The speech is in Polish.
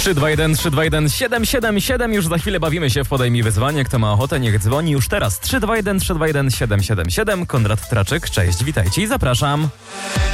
321 321 777. Już za chwilę bawimy się w Podaj mi wyzwanie. Kto ma ochotę, niech dzwoni już teraz. 321 321 777. Konrad Traczyk, cześć, witajcie i zapraszam.